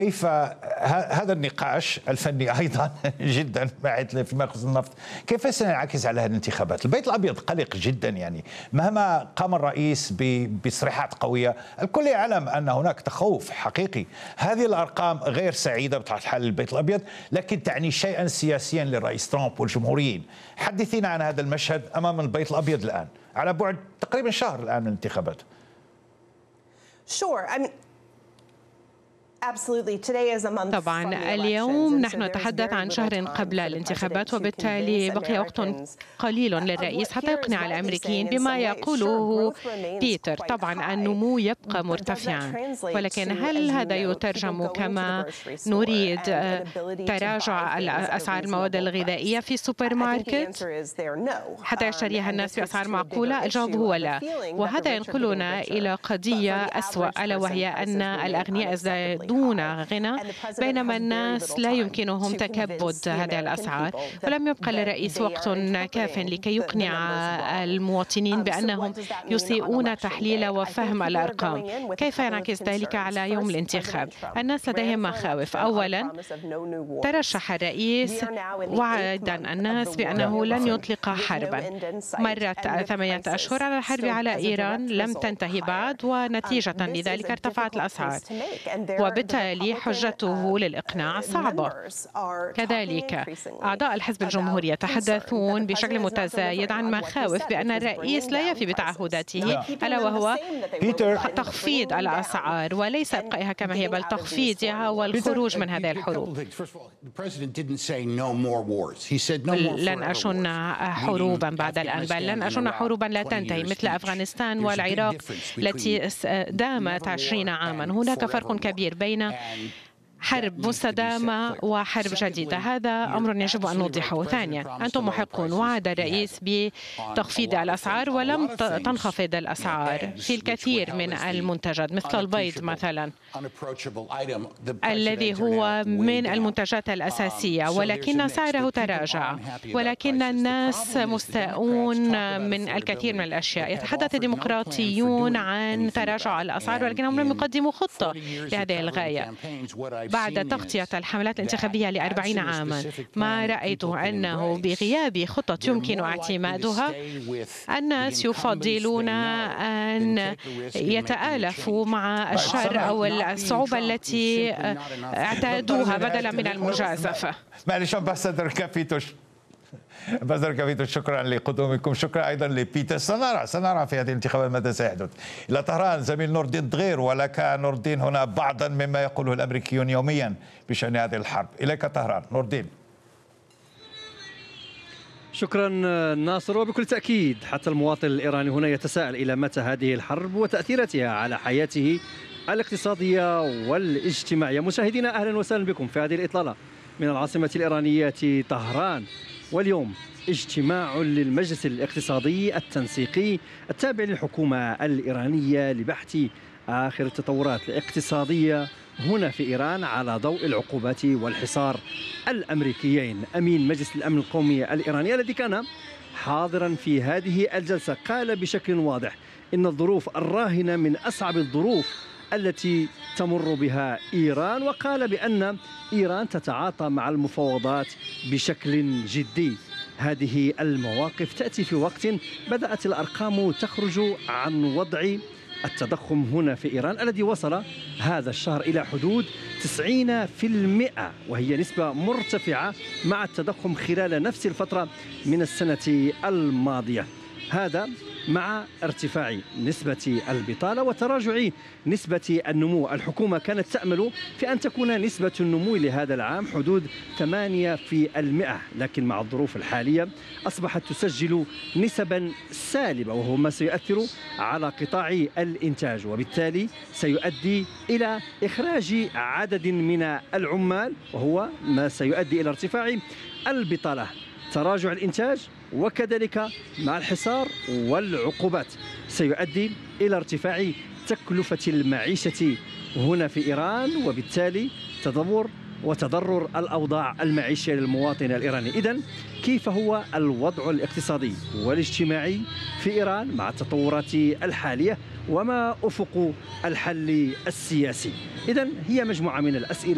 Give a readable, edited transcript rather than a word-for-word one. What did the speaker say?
كيف هذا النقاش الفني أيضا جدا بعد فيما يخص النفط كيف سينعكس على هذه الانتخابات؟ البيت الأبيض قلق جدا، يعني مهما قام الرئيس بتصريحات قوية الكل يعلم أن هناك تخوف حقيقي. هذه الأرقام غير سعيدة بطبيعة الحال للبيت الأبيض، لكن تعني شيئا سياسيا للرئيس ترامب والجمهوريين. حدثينا عن هذا المشهد أمام البيت الأبيض الآن على بعد تقريبا شهر الآن من الانتخابات. طبعا اليوم نحن نتحدث عن شهر قبل الانتخابات، وبالتالي بقي وقت قليل للرئيس حتى يقنع الأمريكيين بما يقوله بيتر. طبعا النمو يبقى مرتفعا، ولكن هل هذا يترجم كما نريد تراجع أسعار المواد الغذائية في السوبر ماركت حتى يشتريها الناس بأسعار معقولة؟ الجواب هو لا. وهذا ينقلنا إلى قضية أسوأ، ألا وهي أن الأغنياء يزدادون غنى بينما الناس لا يمكنهم تكبد هذه الأسعار. ولم يبقى للرئيس وقت كاف لكي يقنع المواطنين بأنهم يسيئون تحليل وفهم الأرقام. كيف ينعكس ذلك على يوم الانتخاب؟ الناس لديهم مخاوف. أولا، ترشح الرئيس وعدا الناس بأنه لن يطلق حربا. مرت 8 أشهر على الحرب على إيران، لم تنتهي بعد، ونتيجة لذلك ارتفعت الأسعار، وبالتالي حجته للإقناع صعبة. كذلك أعضاء الحزب الجمهوري يتحدثون بشكل متزايد عن مخاوف بأن الرئيس لا يفي بتعهداته، ألا وهو تخفيض الأسعار وليس إبقائها كما هي، بل تخفيضها والخروج من هذه الحروب. لن أشن حروبا بعد الآن، بل لن أشن حروبا لا تنتهي مثل أفغانستان والعراق التي دامت 20 عاما. هناك فرق كبير بين حرب مستدامة وحرب جديدة، هذا أمر يجب أن نوضحه. ثانيا، أنتم محقون، وعد الرئيس بتخفيض الأسعار ولم تنخفض الأسعار في الكثير من المنتجات مثل البيض مثلا الذي هو من المنتجات الأساسية، ولكن سعره تراجع، ولكن الناس مستاءون من الكثير من الأشياء. يتحدث الديمقراطيون عن تراجع الأسعار ولكنهم لم يقدموا خطة لهذه الغاية. بعد تغطية الحملات الانتخابية ل40 عاما ما رأيت أنه بغياب خطة يمكن اعتمادها الناس يفضلون أن يتآلفوا مع الشر أو الصعوبة التي اعتادوها بدلا من المجازفة. معلش أمباسادور كافيتوش، شكرا لقدومكم، شكرا ايضا لبيتر. سنرى في هذه الانتخابات ماذا سيحدث. الى طهران زميل نور الدين دغير، ولك نور الدين هنا بعضا مما يقوله الامريكيون يوميا بشان هذه الحرب. اليك طهران نور الدين. شكرا ناصر. وبكل تأكيد حتى المواطن الإيراني هنا يتساءل إلى متى هذه الحرب وتأثيراتها على حياته الاقتصادية والاجتماعية. مشاهدينا أهلا وسهلا بكم في هذه الإطلالة من العاصمة الإيرانية طهران. واليوم اجتماع للمجلس الاقتصادي التنسيقي التابع للحكومة الإيرانية لبحث آخر التطورات الاقتصادية هنا في إيران على ضوء العقوبات والحصار الأمريكيين. أمين مجلس الأمن القومي الإيراني الذي كان حاضرا في هذه الجلسة قال بشكل واضح إن الظروف الراهنة من أصعب الظروف التي تمر بها إيران، وقال بأن إيران تتعاطى مع المفاوضات بشكل جدي. هذه المواقف تأتي في وقت بدأت الأرقام تخرج عن وضع التضخم هنا في إيران الذي وصل هذا الشهر إلى حدود 90%، وهي نسبة مرتفعة مع التضخم خلال نفس الفترة من السنة الماضية. هذا مع ارتفاع نسبة البطالة وتراجع نسبة النمو. الحكومة كانت تأمل في أن تكون نسبة النمو لهذا العام حدود 8%، لكن مع الظروف الحالية أصبحت تسجل نسبا سالبة، وهو ما سيؤثر على قطاع الإنتاج، وبالتالي سيؤدي إلى إخراج عدد من العمال، وهو ما سيؤدي إلى ارتفاع البطالة. تراجع الإنتاج وكذلك مع الحصار والعقوبات سيؤدي إلى ارتفاع تكلفة المعيشة هنا في إيران، وبالتالي تدهور وتضرر الأوضاع المعيشية للمواطن الإيراني. إذن كيف هو الوضع الاقتصادي والاجتماعي في إيران مع التطورات الحالية، وما أفق الحل السياسي؟ إذن هي مجموعة من الأسئلة